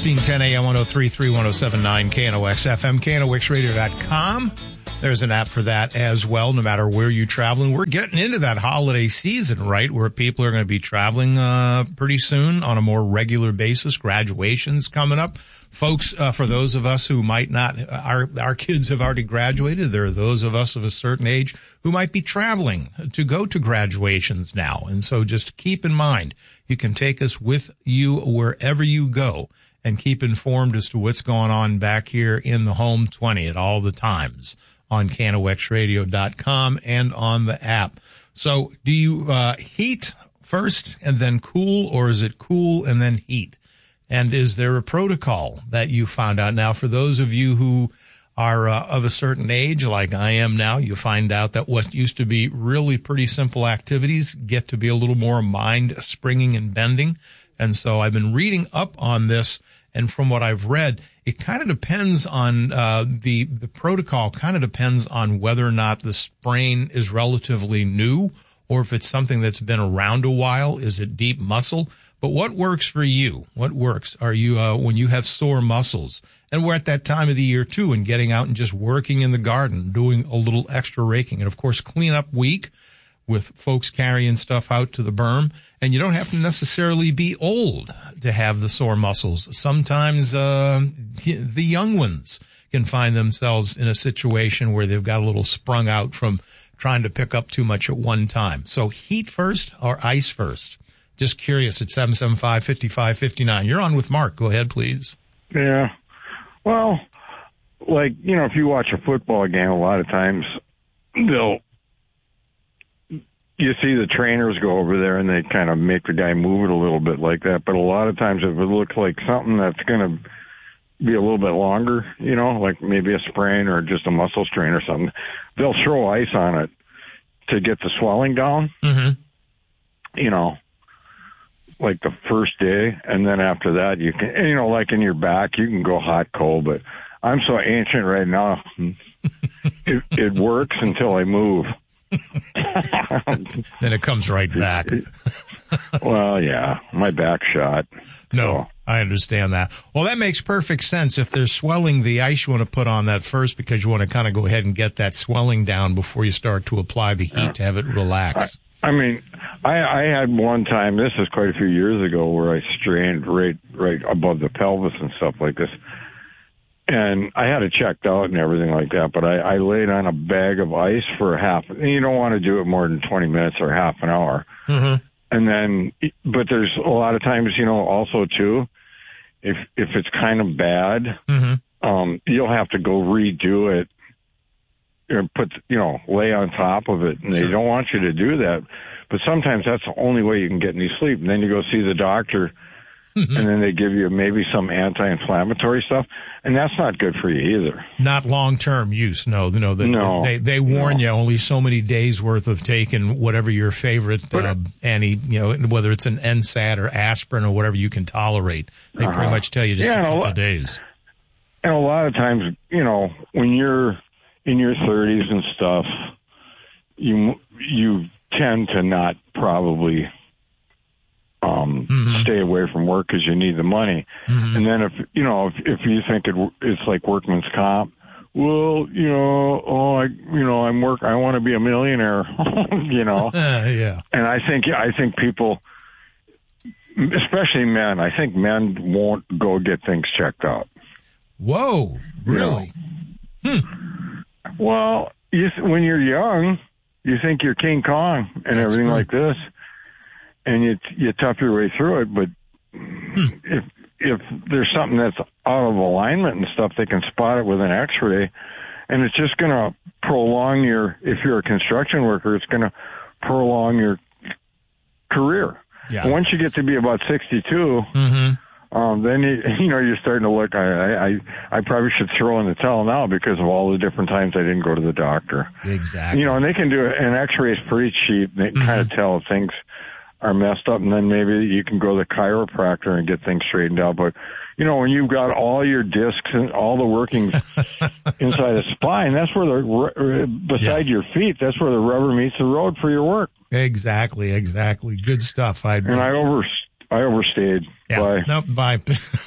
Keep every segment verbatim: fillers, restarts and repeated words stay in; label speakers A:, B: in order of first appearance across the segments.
A: fifteen ten A M, one oh three point three, one oh seven point nine K N O X F M, K N O X radio dot com. There's an app for that as well, no matter where you're traveling. We're getting into that holiday season, right, where people are going to be traveling uh pretty soon on a more regular basis. Graduations coming up. Folks, uh, for those of us who might not, our our kids have already graduated. There are those of us of a certain age who might be traveling to go to graduations now. And so just keep in mind, you can take us with you wherever you go and keep informed as to what's going on back here in the home twenty at all the times on K N O X radio dot com and on the app. So do you uh heat first and then cool, or is it cool and then heat? And is there a protocol that you found out? Now, for those of you who are uh, of a certain age, like I am now, you find out that what used to be really pretty simple activities get to be a little more mind springing and bending. And so I've been reading up on this, and from what I've read, it kind of depends on uh the the protocol kind of depends on whether or not the sprain is relatively new or if it's something that's been around a while. Is it deep muscle? But what works for you? What works? Are you, uh, when you have sore muscles? And we're at that time of the year too, and getting out and just working in the garden, doing a little extra raking. And of course, cleanup week with folks carrying stuff out to the berm. And you don't have to necessarily be old to have the sore muscles. Sometimes, uh, the young ones can find themselves in a situation where they've got a little sprung out from trying to pick up too much at one time. So heat first or ice first? Just curious at seven seven five, five five five nine. You're on with Mark. Go ahead, please.
B: Yeah. Well, like, you know, if you watch a football game, a lot of times they'll, you see the trainers go over there and they kind of make the guy move it a little bit like that. But a lot of times if it looks like something that's going to be a little bit longer, you know, like maybe a sprain or just a muscle strain or something, they'll throw ice on it to get the swelling down.
A: Mm-hmm.
B: You know, like the first day, and then after that you can, you know, like in your back, you can go hot, cold, but I'm so ancient right now, it, it works until I move.
A: Then it comes right back.
B: Well, yeah, my back shot.
A: No,
B: so.
A: I understand that. Well, that makes perfect sense. If there's swelling, the ice you want to put on that first because you want to kind of go ahead and get that swelling down before you start to apply the heat to have it relax.
B: I, I mean, I, I had one time, this is quite a few years ago, where I strained right, right above the pelvis and stuff like this. And I had it checked out and everything like that, but I, I laid on a bag of ice for a half. And you don't want to do it more than twenty minutes or half an hour.
A: Mm-hmm.
B: And then, but there's a lot of times, you know, also too, if if it's kind of bad,
A: mm-hmm.
B: um, you'll have to go redo it and put, you know, lay on top of it. And
A: sure.
B: They don't want you to do that. But sometimes that's the only way you can get any sleep. And then you go see the doctor. Mm-hmm. And then they give you maybe some anti-inflammatory stuff, and that's not good for you either.
A: Not long-term use, no. No, the,
B: no
A: they they warn
B: no.
A: you only so many days worth of taking whatever your favorite uh, anti, you know, whether it's an N SAID or aspirin or whatever you can tolerate. They uh-huh. pretty much tell you just
B: yeah,
A: a couple
B: lot,
A: of days.
B: And a lot of times, you know, when you're in your thirties and stuff, you you tend to not probably. Um,
A: mm-hmm.
B: stay away from work because you need the money.
A: Mm-hmm.
B: And then if, you know, if, if you think it, it's like workman's comp, well, you know, oh, I, you know, I'm work, I want to be a millionaire, you know?
A: Uh, yeah.
B: And I think, I think people, especially men, I think men won't go get things checked out.
A: Whoa, really?
B: You know? hmm. Well, you, when you're young, you think you're King Kong and That's everything true. Like this. And you you tough your way through it, but hmm. if if there's something that's out of alignment and stuff, they can spot it with an X-ray, and it's just going to prolong your. If you're a construction worker, it's going to prolong your career.
A: Yeah.
B: And once you get to be about sixty-two,
A: mm-hmm.
B: um, then you you know you're starting to look. I, I I probably should throw in the towel now because of all the different times I didn't go to the doctor.
A: Exactly.
B: You know, and they can do it. An X-ray is pretty cheap. They can mm-hmm. kind of tell if things are messed up, and then maybe you can go to the chiropractor and get things straightened out. But, you know, when you've got all your discs and all the workings inside the spine, that's where the, beside yeah. your feet, that's where the rubber meets the road for your work.
A: Exactly, exactly. Good stuff. I'd
B: and I over, I overstayed.
A: Yeah.
B: Bye.
A: No, bye.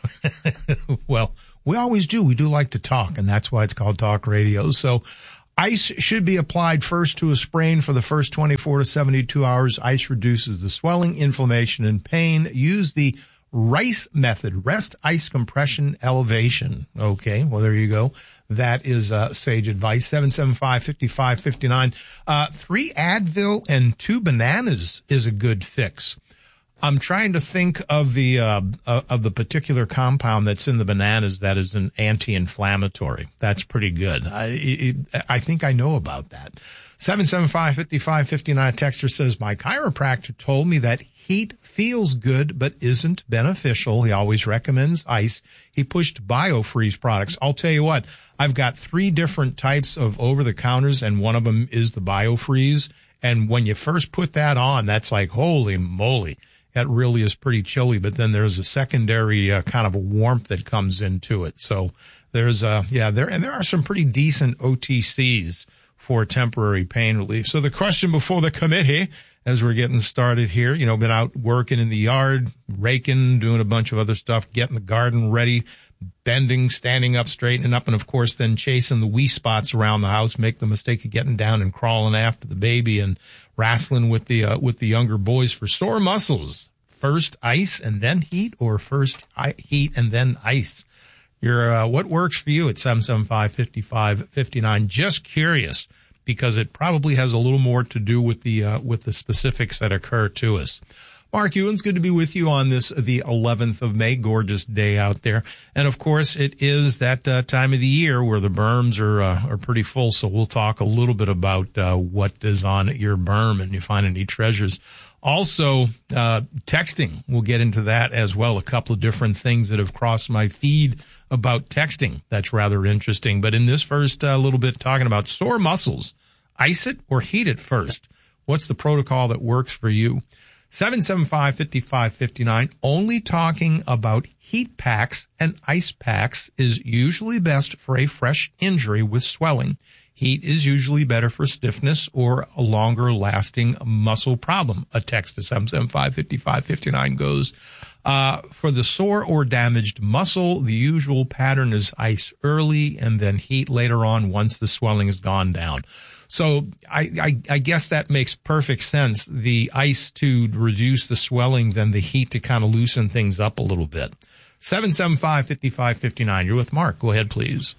A: Well, we always do. We do like to talk, and that's why it's called talk radio. So ice should be applied first to a sprain for the first twenty-four to seventy-two hours. Ice reduces the swelling, inflammation, and pain. Use the RICE method, rest, ice, compression, elevation. Okay, well, there you go. That is uh, sage advice. seven seven five, five five five nine. Uh, three Advil and two bananas is a good fix. I'm trying to think of the uh, uh, of the particular compound that's in the bananas that is an anti-inflammatory. That's pretty good. I it, I think I know about that. seven seven five, five five five nine. Texter says, my chiropractor told me that heat feels good but isn't beneficial. He always recommends ice. He pushed BioFreeze products. I'll tell you what, I've got three different types of over-the-counters, and one of them is the BioFreeze. And when you first put that on, that's like, holy moly. That really is pretty chilly, but then there's a secondary uh, kind of a warmth that comes into it. So there's a, yeah, there, and there are some pretty decent O T Cs for temporary pain relief. So the question before the committee, as we're getting started here, you know, been out working in the yard, raking, doing a bunch of other stuff, getting the garden ready, bending, standing up, straightening up, and of course then chasing the wee spots around the house, make the mistake of getting down and crawling after the baby and wrestling with the, uh, with the younger boys for sore muscles. First ice and then heat, or first I- heat and then ice? Your, uh, what works for you at seven seven five, five five five nine? Just curious, because it probably has a little more to do with the, uh, with the specifics that occur to us. Mark Ewan's good to be with you on this, the eleventh of May. Gorgeous day out there. And of course, it is that uh, time of the year where the berms are, uh, are pretty full. So we'll talk a little bit about, uh, what is on your berm and you find any treasures. Also, uh, texting. We'll get into that as well. A couple of different things that have crossed my feed about texting. That's rather interesting. But in this first uh, little bit, talking about sore muscles, ice it or heat it first. What's the protocol that works for you? seven seven five, five five five nine. Only talking about heat packs and ice packs is usually best for a fresh injury with swelling. Heat is usually better for stiffness or a longer lasting muscle problem. A text to seven seven five, five five five nine goes, uh, for the sore or damaged muscle, the usual pattern is ice early and then heat later on once the swelling has gone down. So I, I, I guess that makes perfect sense. The ice to reduce the swelling, then the heat to kind of loosen things up a little bit. seven seven five, five five five nine. You're with Mark. Go ahead, please.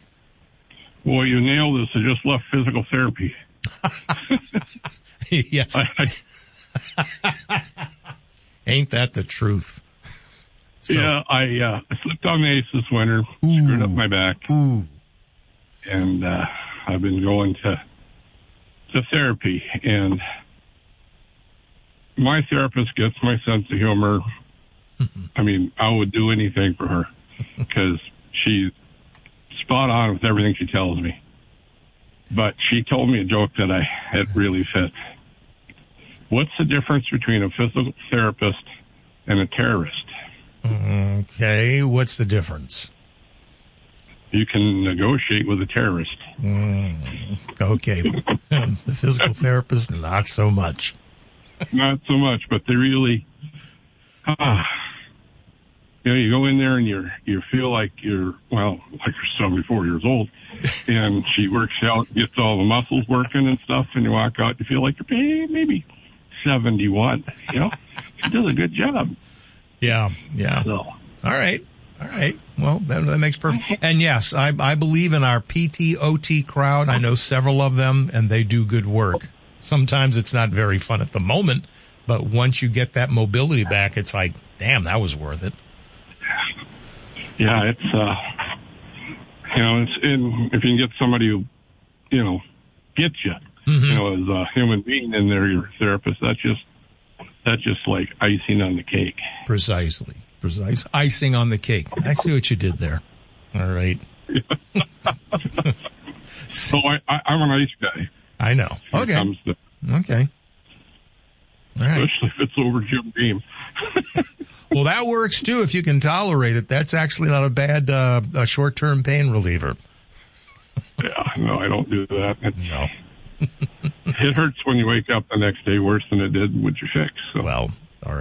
C: Boy, you nailed this. I just left physical therapy.
A: Yeah.
C: I, I,
A: Ain't that the truth? So,
C: yeah, I, uh, I slipped on the ice this winter, ooh, screwed up my back,
A: ooh.
C: and uh, I've been going to to therapy. And my therapist gets my sense of humor. I mean, I would do anything for her because she's spot on with everything she tells me. But she told me a joke that I it really fit. What's the difference between a physical therapist and a terrorist?
A: Okay, what's the difference?
C: You can negotiate with a terrorist.
A: Mm, okay. The physical therapist, not so much.
C: Not so much, but they really, ah, you know, you go in there and you you feel like you're, well, like you're seventy-four years old, and she works out, gets all the muscles working and stuff, and you walk out, you feel like you're maybe seventy-one, you know? She does a good job.
A: Yeah, yeah.
C: So.
A: All right. All right. Well, that, that makes perfect. And yes, I, I believe in our P T O T crowd. I know several of them, and they do good work. Sometimes it's not very fun at the moment, but once you get that mobility back, it's like, damn, that was worth it.
C: Yeah, it's, uh, you know, it's in, if you can get somebody who, you know, gets you, mm-hmm. you know, as a human being and they're your therapist, that's just, that's just like icing on the cake.
A: Precisely. Precise. Icing on the cake. I see what you did there. All right.
C: So I, I, I'm an ice guy.
A: I know. Okay.
C: Comes to,
A: okay. All right.
C: Especially if it's over Jim Beam.
A: Well, that works too if you can tolerate it. That's actually not a bad uh, a short-term pain reliever.
C: Yeah, no, I don't do that. It's,
A: no.
C: It hurts when you wake up the next day worse than it did with your fix. So.
A: Well, all right.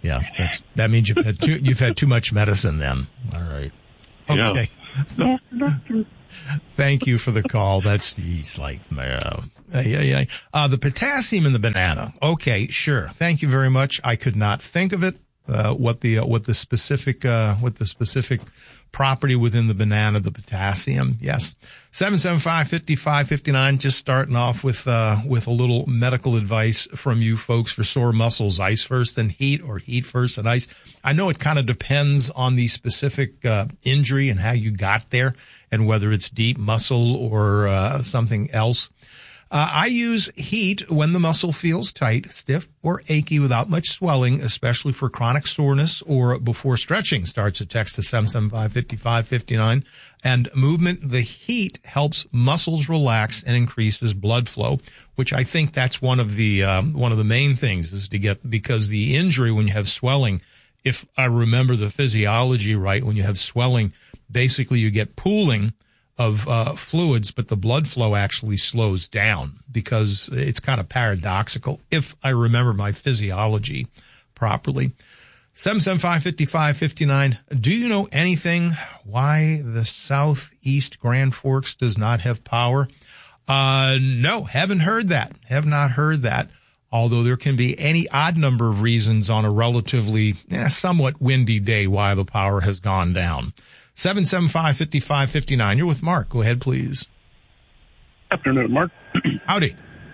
A: Yeah, that's, that means you've had too, you've had too much medicine then. All right. Okay.
C: Yeah. Doctor.
A: Thank you for the call. That's, he's like, uh, yeah, yeah. Uh, the potassium in the banana. Okay, sure. Thank you very much. I could not think of it. Uh, what the, uh, what the specific, uh, what the specific property within the banana, the potassium. Yes. seven seven five, five five five nine. Just starting off with, uh, with a little medical advice from you folks for sore muscles. Ice first, then heat, or heat first and ice. I know it kind of depends on the specific, uh, injury and how you got there and whether it's deep muscle or, uh, something else. Uh, I use heat when the muscle feels tight, stiff, or achy without much swelling, especially for chronic soreness or before stretching. Starts a text to seven seven five, five five five nine. And movement, the heat helps muscles relax and increases blood flow, which I think that's one of the, um, one of the main things is to get, because the injury when you have swelling, if I remember the physiology right, when you have swelling, basically you get pooling of uh fluids, but the blood flow actually slows down because it's kind of paradoxical, if I remember my physiology properly. seven seven five, five five five nine. Do you know anything why the Southeast Grand Forks does not have power? Uh, no, haven't heard that. Have not heard that. Although there can be any odd number of reasons on a relatively eh, somewhat windy day why the power has gone down. seven seven five, five five five nine. You're with Mark. Go ahead, please.
D: Afternoon, Mark.
A: Howdy.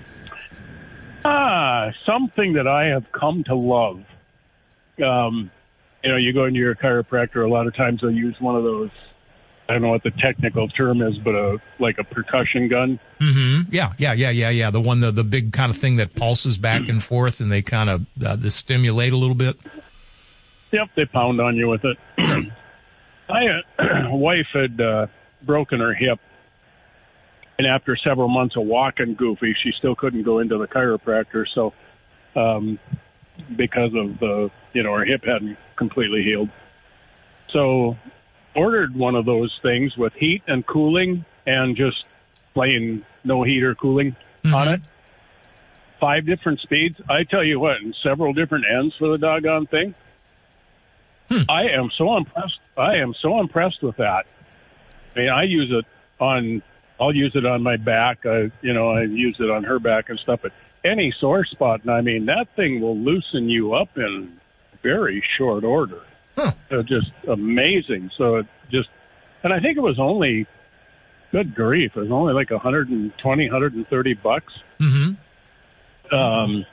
D: Ah, something that I have come to love. Um, you know, you go into your chiropractor, a lot of times they'll use one of those, I don't know what the technical term is, but a like a percussion gun.
A: Mm-hmm. Yeah, yeah, yeah, yeah, yeah. The one, the, the big kind of thing that pulses back and forth and they kind of uh, they stimulate a little bit.
D: Yep, they pound on you with it. My uh, wife had uh, broken her hip, and after several months of walking goofy, she still couldn't go into the chiropractor. So, um, because of the, you know, her hip hadn't completely healed. So, ordered one of those things with heat and cooling, and just plain no heat or cooling mm-hmm. on it. Five different speeds. I tell you what, and several different ends for the doggone thing. Hmm. I am so impressed. I am so impressed with that. I mean, I use it on, I'll use it on my back. I, you know, I use it on her back and stuff, but any sore spot. And I mean, that thing will loosen you up in very short order. Huh. It's just amazing. So it just, and I think it was only, good grief, it was only like one hundred twenty, one hundred thirty bucks.
A: Mm-hmm.
D: Um,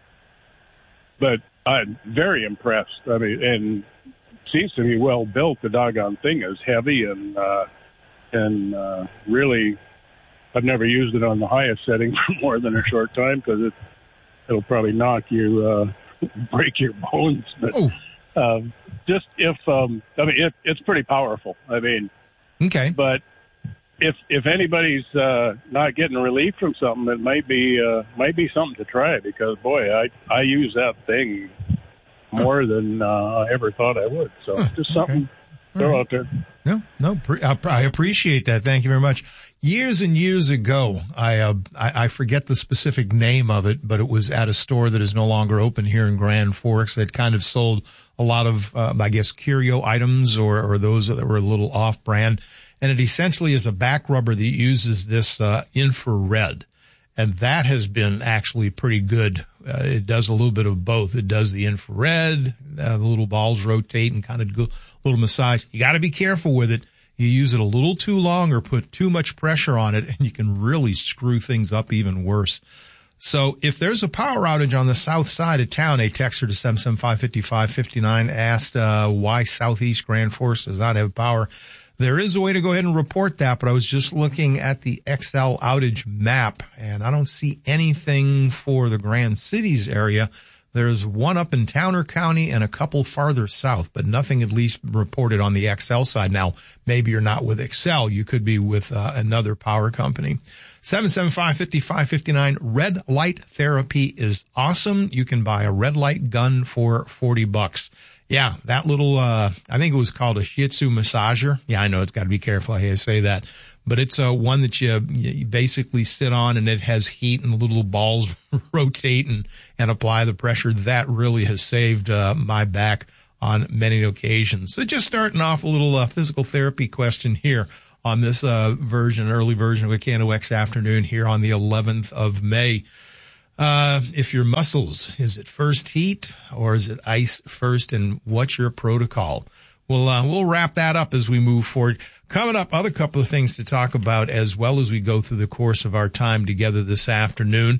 D: but I'm very impressed. I mean, and seems to be well built. The doggone thing is heavy and uh, and uh, really, I've never used it on the highest setting for more than a short time because it it'll probably knock you, uh, break your bones. But oh. um, just if um, I mean, it, it's pretty powerful. I mean,
A: okay,
D: but if if anybody's uh, not getting relief from something, it might be uh, might be something to try because boy, I I use that thing more than uh, I ever thought I would. So huh, just something okay. throw right. out there.
A: No, no, pre- I appreciate that. Thank you very much. Years and years ago, I, uh, I I forget the specific name of it, but it was at a store that is no longer open here in Grand Forks that kind of sold a lot of, uh, I guess, curio items or, or those that were a little off-brand. And it essentially is a back rubber that uses this uh, infrared. And that has been actually pretty good. Uh, it does a little bit of both. It does the infrared, uh, the little balls rotate and kind of do a little massage. You got to be careful with it. You use it a little too long or put too much pressure on it, and you can really screw things up even worse. So if there's a power outage on the south side of town, a texter to seven seven five, five five five nine asked uh, why Southeast Grand Forks does not have power. There is a way to go ahead and report that, but I was just looking at the X L outage map, and I don't see anything for the Grand Cities area. There's one up in Towner County and a couple farther south, but nothing at least reported on the X L side. Now, maybe you're not with X L. You could be with uh, another power company. seven seven five, five five five nine. Red light therapy is awesome. You can buy a red light gun for forty bucks. Yeah, that little, uh, I think it was called a Shih Tzu massager. Yeah, I know it's got to be careful how you say that. but it's uh, one that you, you basically sit on and it has heat and the little balls rotate and, and apply the pressure. That really has saved uh, my back on many occasions. So just starting off a little uh, physical therapy question here on this uh, version, early version of KNOX Afternoon here on the eleventh of May. Uh, if your muscles, is it first heat or is it ice first, and what's your protocol? We'll, uh, we'll wrap that up as we move forward. Coming up, other couple of things to talk about as well as we go through the course of our time together this afternoon.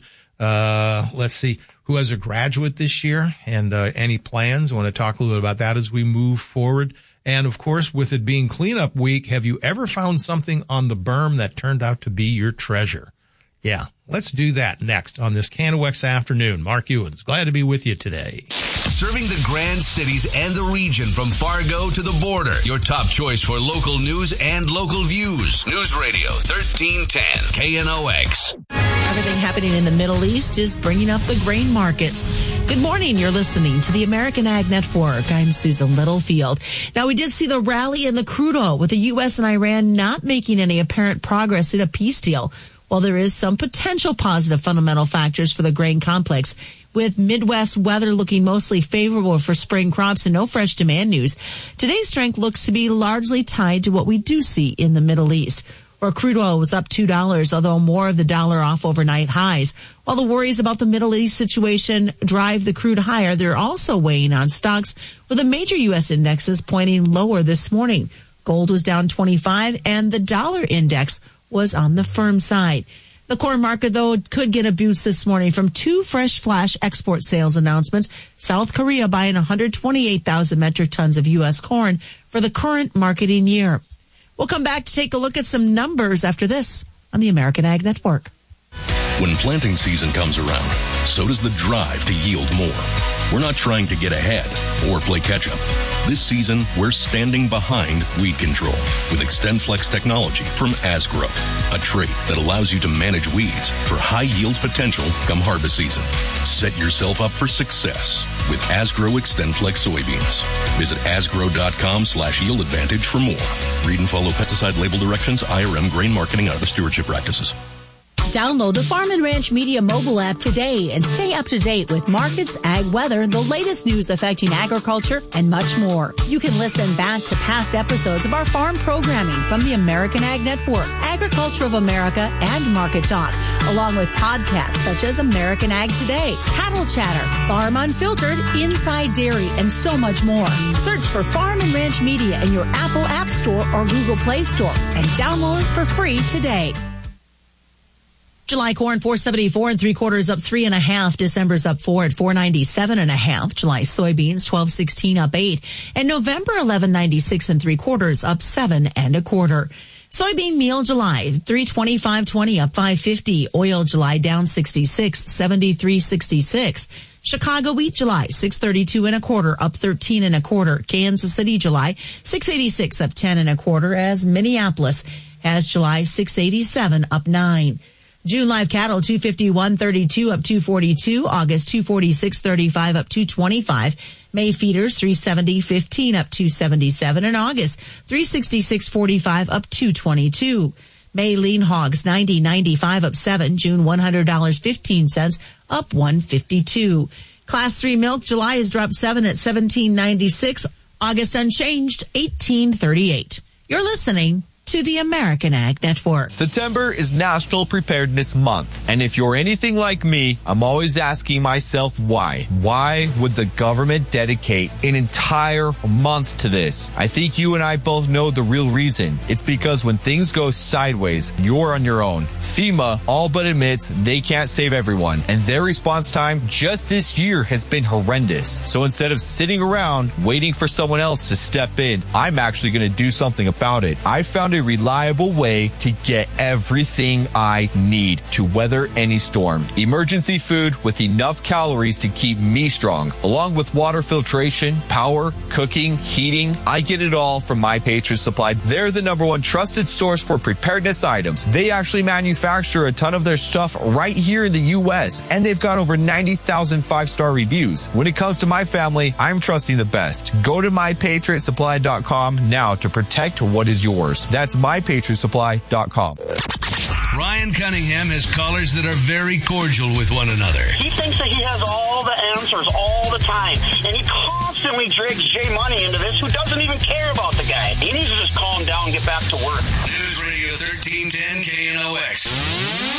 A: Uh, let's see who has a graduate this year and, uh, any plans. I want to talk a little bit about that as we move forward. And of course, with it being cleanup week, have you ever found something on the berm that turned out to be your treasure? Yeah, let's do that next on this KNOX Afternoon. Mark Ewens, glad to be with you today.
E: Serving the Grand Cities and the region from Fargo to the border. Your top choice for local news and local views. News Radio thirteen ten K N O X.
F: Everything happening in the Middle East is bringing up the grain markets. Good morning. You're listening to the American Ag Network. I'm Susan Littlefield. Now, we did see the rally in the crude oil with the U S and Iran not making any apparent progress in a peace deal. While there is some potential positive fundamental factors for the grain complex, with Midwest weather looking mostly favorable for spring crops and no fresh demand news, today's strength looks to be largely tied to what we do see in the Middle East, where crude oil was up two dollars, although more of the dollar off overnight highs. While the worries about the Middle East situation drive the crude higher, they're also weighing on stocks, with the major U S indexes pointing lower this morning. Gold was down twenty-five, and the dollar index was on the firm side. The corn market, though, could get a boost this morning from two fresh flash export sales announcements. South Korea buying one hundred twenty-eight thousand metric tons of U S corn for the current marketing year. We'll come back to take a look at some numbers after this on the American Ag Network.
G: When planting season comes around, so does the drive to yield more. We're not trying to get ahead or play catch-up. This season, we're standing behind weed control with XtendFlex technology from Asgrow, a trait that allows you to manage weeds for high yield potential come harvest season. Set yourself up for success with Asgrow XtendFlex soybeans. Visit asgrow.com slash yield advantage for more. Read and follow pesticide label directions, I R M grain marketing and other stewardship practices.
H: Download the Farm and Ranch Media mobile app today and stay up to date with markets, ag weather, the latest news affecting agriculture, and much more. You can listen back to past episodes of our farm programming from the American Ag Network, Agriculture of America, and Market Talk, along with podcasts such as American Ag Today, Cattle Chatter, Farm Unfiltered, Inside Dairy, and so much more. Search for Farm and Ranch Media in your Apple App Store or Google Play Store and download it for free today.
F: July corn four seventy-four and three quarters up three and a half. December's up four at four ninety-seven and a half. July soybeans twelve sixteen up eight, and November eleven ninety-six and three quarters up seven and a quarter. Soybean meal July three twenty-five twenty up five fifty. Oil July down sixty-six seventy-three sixty-six. Chicago wheat July six thirty-two and a quarter up thirteen and a quarter. Kansas City July six eighty-six up ten and a quarter, as Minneapolis has July six eighty-seven up nine. June live cattle two fifty-one thirty-two up two forty-two. August two forty-six thirty-five up two twenty-five. May feeders three seventy fifteen up two seventy-seven. And August three sixty-six forty-five up two twenty-two. May lean hogs ninety ninety-five up seven. June one hundred dollars and fifteen cents up one fifty-two. Class three milk July is dropped seven at seventeen ninety-six. August unchanged eighteen thirty-eight. You're listening to the American Ag Network.
I: September is National Preparedness Month, and if you're anything like me, I'm always asking myself why. Why would the government dedicate an entire month to this? I think you and I both know the real reason. It's because when things go sideways, you're on your own. FEMA all but admits they can't save everyone, and their response time just this year has been horrendous. So instead of sitting around waiting for someone else to step in, I'm actually going to do something about it. I found a reliable way to get everything I need to weather any storm. Emergency food with enough calories to keep me strong, along with water filtration, power, cooking, heating. I get it all from My Patriot Supply. They're the number one trusted source for preparedness items. They actually manufacture a ton of their stuff right here in the U S, and they've got over ninety thousand five-star reviews. When it comes to my family, I'm trusting the best. Go to my patriot supply dot com now to protect what is yours. That's That's my patriot supply dot com.
E: Ryan Cunningham has callers that are very cordial with one another.
J: He thinks that he has all the answers all the time, and he constantly drags Jay Money into this, who doesn't even care about the guy. He needs to just calm down and get back to work.
E: News Radio thirteen ten K N O X.